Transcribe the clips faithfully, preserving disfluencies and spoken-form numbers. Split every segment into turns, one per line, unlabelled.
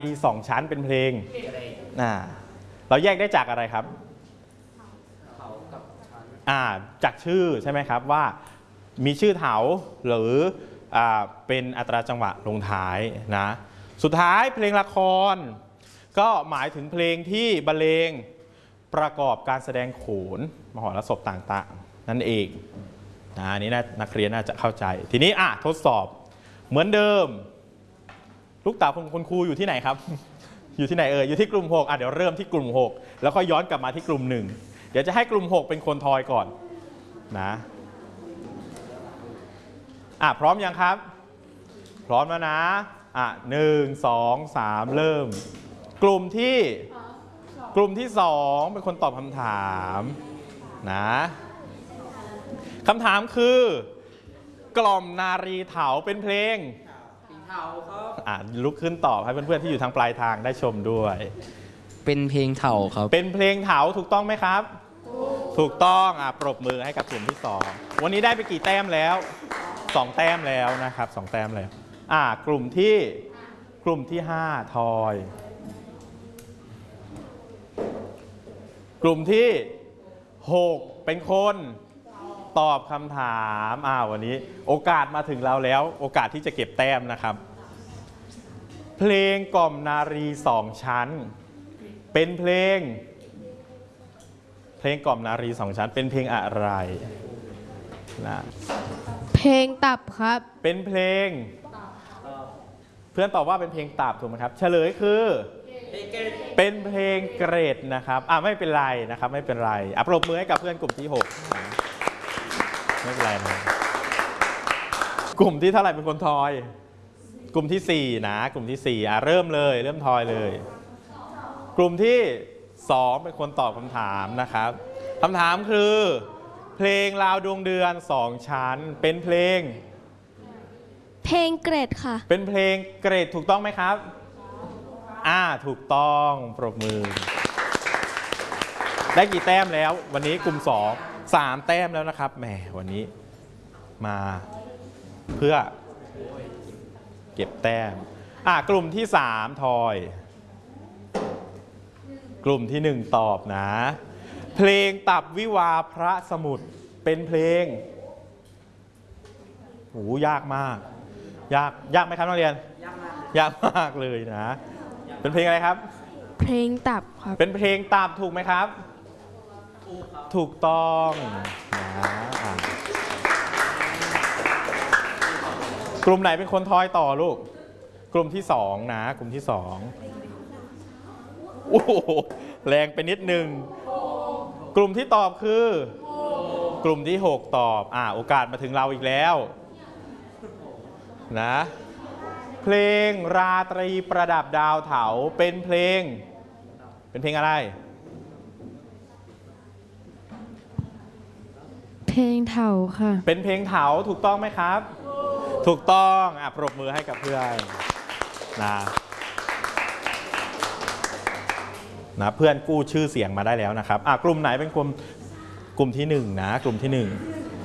มีสองชั้นเป็นเพลงอ่าเราแยกได้จากอะไรครับอ่าจากชื่อใช่ไหมครับว่ามีชื่อเถาหรืออ่าเป็นอัตราจังหวะลงท้ายนะสุดท้ายเพลงละครก็หมายถึงเพลงที่บรรเลงประกอบการแสดงโขนมหรสพต่างๆนั่นเองนะอันนี้นักเรียนน่าจะเข้าใจทีนี้อ่ะทดสอบเหมือนเดิมลูกเต๋าของคุณครูอยู่ที่ไหนครับ อยู่ที่ไหนเอ่ยอยู่ที่กลุ่มหกอ่ะเดี๋ยวเริ่มที่กลุ่มหกแล้วค่อยย้อนกลับมาที่กลุ่มหนึ่งเดี๋ยวจะให้กลุ่มหกเป็นคนทอยก่อนนะอ่ะพร้อมยังครับพร้อมแล้วนะอ่ะหนึ่งสองสามเริ่มกลุ่มที่กลุ่มที่สองเป็นคนตอบคำถามนะคำถามคือกล่อมนารีเถาเป็นเพลงเถาครับอ่ะลุกขึ้นตอบให้เพื่อนๆที่อยู่ทางปลายทางได้ชมด้วย
เป็นเพลงเถาครับ
เป็นเพลงเถาถูกต้องไหมครับถูกต้องอ่ะปรบมือให้กับกลุ่มที่สองวันนี้ได้ไปกี่แต้มแล้วสองแต้มแล้วนะครับสองแต้มแล้วอ่ะกลุ่มที่กลุ่มที่ห้าทอยกลุ่มที่หกเป็นคนตอบคำถามอ่าวันนี้โอกาสมาถึงเราแล้วโอกาสที่จะเก็บแต้มนะครับเพลงกล่อมนารีสองชั้นเป็นเพลงเพลงกล่อมนารีสองชั้นเป็นเพลงอะไรนะ
เพลงตับครับ
เป็นเพลงเพื่อนตอบว่าเป็นเพลงตับถูกไหมครับเฉลยคือเป็นเพลงเกรดนะครับอ่าไม่เป็นไรนะครับไม่เป็นไรอ่ะปรบมือให้กับเพื่อนกลุ่มที่หกไม่เป็นไรนะกลุ่มที่เท่าไหร่เป็นคนทอยกลุ่มที่สี่นะกลุ่มที่สี่อ่ะเริ่มเลยเริ่มทอยเลยกลุ่มที่สองเป็นคนตอบคำถามนะครับคำถามคือเพลงราวดวงเดือนสองชั้นเป็นเพลง
เพลงเกรดค่ะ
เป็นเพลงเกรดถูกต้องไหมครับอ่าถูกต้องปรบมือได้กี่แต้มแล้ววันนี้กลุ่มสองสามแต้มแล้วนะครับแหมวันนี้มาเพื่อเก็บแต้มอ่ากลุ่มที่สามทอยกลุ่มที่หนึ่งตอบนะเพลงตับวิวาพระสมุทรเป็นเพลงโหยากมากยากยากไหมครับนักเรียนยากมากยากมากเลยนะเป็นเพลงอะไรครับ
เพลงตับครับ
เป็นเพลงตับถูกไหมครับถูกต้องนะกลุ่มไหนเป็นคนทอยต่อลูกกลุ่มที่สองนะกลุ่มที่สองโอ้โหแรงไปนิดนึงกลุ่มที่ตอบคือกลุ่มที่หกตอบอ่าโอกาสมาถึงเราอีกแล้วนะเพลงราตรีประดับดาวเถาเป็นเพลงเป็นเพลงอะไร
เพลงเถาค่ะ
เป็นเพลงเถาถูกต้องไหมครับถูกต้องอ่ะปรบมือให้กับเพื่อนนะนะเพื่อนกู้ชื่อเสียงมาได้แล้วนะครับอ่ะกลุ่มไหนเป็นกลุ่มกลุ่มที่หนึ่งนะกลุ่มที่หนึ่ง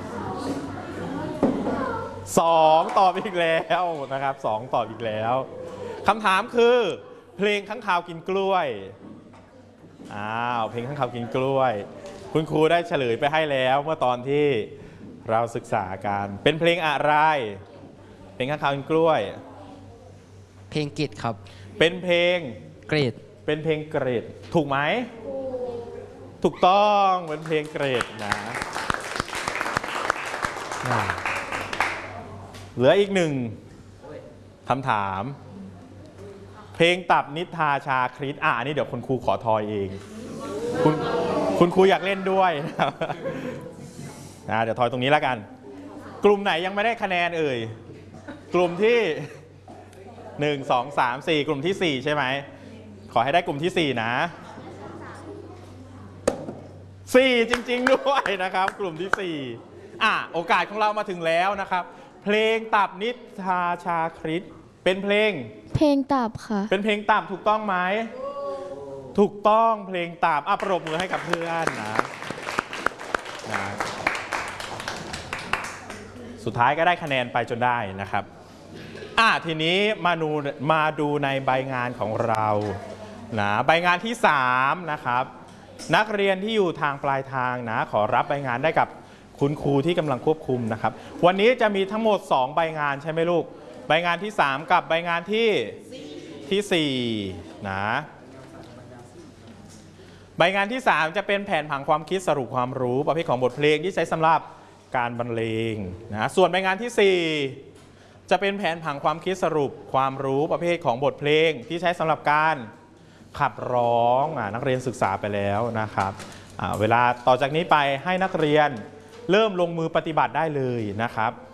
สองตอบอีกแล้วนะครับสองตอบอีกแล้วคำถามคือเพลงข้างคาวกินกล้วยอ้าวเพลงข้างคาวกินกล้วยคุณครูได้เฉลยไปให้แล้วเมื่อตอนที่เราศึกษากันเป็นเพลงอะไรเพลงข้างคาวกินกล้วย
เพลงเกรดครับ
เป็นเพลง
เกรด
เป็นเพลงเกรดถูกไหมถูกต้องเป็นเพลงเกรดนะเหลืออีกหนึ่งคำถามเพลงตับนิทาชาคริสอ่ะอันนี้เดี๋ยวคุณครูขอทอยเองคุณคุณครูอยากเล่นด้วยนะเดี๋ยวทอยตรงนี้แล้วกันกลุ่มไหนยังไม่ได้คะแนนเอ่ยกลุ่มที่หนึ่ง สอง สาม สี่กลุ่มที่สี่ใช่ไหมขอให้ได้กลุ่มที่สี่นะสี่จริงๆด้วยนะครับกลุ่มที่สี่อ่ะโอกาสของเรามาถึงแล้วนะครับเพลงตับนิทาชาคริสเป็นเพลง
เพลงตับค่ะ
เป็นเพลงตับถูกต้องไหมถูกต้องเพลงตับอ่ะปรบมือให้กับเพื่อนนะนะสุดท้ายก็ได้คะแนนไปจนได้นะครับอ่ะทีนี้มาดูมาดูในใบงานของเรานะใบงานที่สามนะครับนักเรียนที่อยู่ทางปลายทางนะขอรับใบงานได้กับคุณครูที่กำลังควบคุมนะครับวันนี้จะมีทั้งหมดสองใบงานใช่ไหมลูกใบงานที่สามกับใบงานที่ที่สี่นะใบงานที่สามจะเป็นแผนผังความคิดสรุปความรู้ประเภทของบทเพลงที่ใช้สำหรับการบรรเลงนะส่วนใบงานที่สี่จะเป็นแผนผังความคิดสรุปความรู้ประเภทของบทเพลงที่ใช้สำหรับการขับร้องนักเรียนศึกษาไปแล้วนะครับเวลาต่อจากนี้ไปให้นักเรียนเริ่มลงมือปฏิบัติได้เลยนะครับ